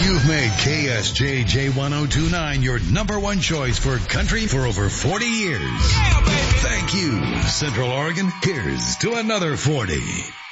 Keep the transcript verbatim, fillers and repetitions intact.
You've made K S J J ten twenty-nine your number one choice for country for over forty years. Yeah, baby. Thank you, Central Oregon. Here's to another forty.